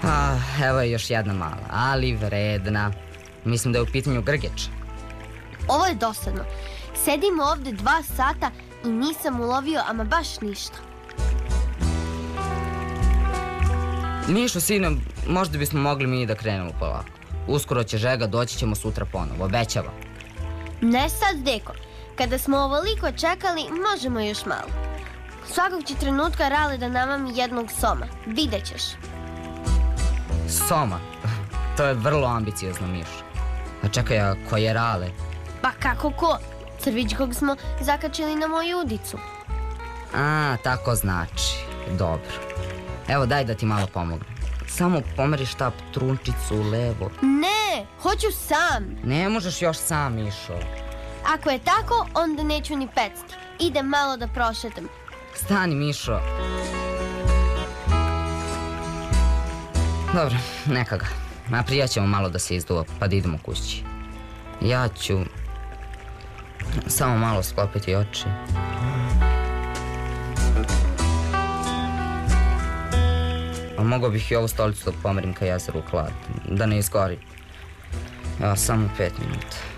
Evo je još jedna mala, ali vredna. Mislim da je u pitanju grgeč. Ovo je dosadno. Sedim ovde 2 sata i nisam ulovio ama baš ništa. Mišo, sine, možda bismo mogli mi da krenemo polako. Uskoro će žega, doći ćemo sutra ponovo, obećava. Ne sad, deko. Kada smo ovoliko čekali, možemo još malo. Svakog će trenutka Rale da namami jednog soma. Vidjet ćeš. Soma? To je vrlo ambiciozno, Mišo. A čekaj, a ko je Rale? Pa kako ko? Crvić kog smo zakačili na moju udicu. Tako znači. Dobro. Evo, daj da ti malo pomognem. Samo pomeri štap trunčicu levo. Ne, hoću sam. Ne možeš još sam, Mišo. Ako je tako, onda neću ni pecati. Idem malo da prošetam. Stani, Mišo. Dobro, neka ga. Prija ćemo malo da se izduva, pa da idemo kući. Ja ću samo malo sklopiti oči. A mogao bih i ovu stolicu da pomerim ka jezeru u Klad, da ne izgori. Evo, samo 5 minuta.